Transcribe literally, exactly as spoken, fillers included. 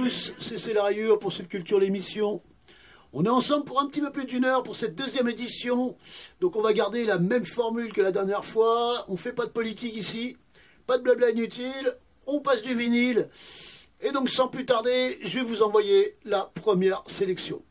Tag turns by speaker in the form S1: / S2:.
S1: tous, c'est C'est la rayure pour cette culture l'émission. On est ensemble pour un petit peu plus d'une heure pour cette deuxième édition. Donc on va garder la même formule que la dernière fois. On fait pas de politique ici, pas de blabla inutile, on passe du vinyle. Et donc sans plus tarder, je vais vous envoyer la première sélection.